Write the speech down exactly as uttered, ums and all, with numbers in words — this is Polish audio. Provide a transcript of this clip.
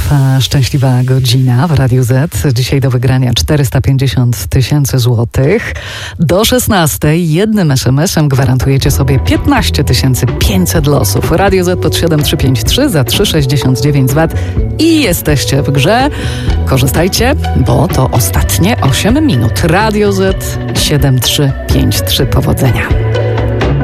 Trwa szczęśliwa godzina w Radiu Z. Dzisiaj do wygrania czterysta pięćdziesiąt tysięcy złotych. Do szesnastej jednym es em esem gwarantujecie sobie piętnaście tysięcy pięćset losów. Radio Z pod siedem trzy pięć trzy za trzy sześćdziesiąt dziewięć złotych i jesteście w grze. Korzystajcie, bo to ostatnie osiem minut. Radio Z siedem trzy pięć trzy. Powodzenia.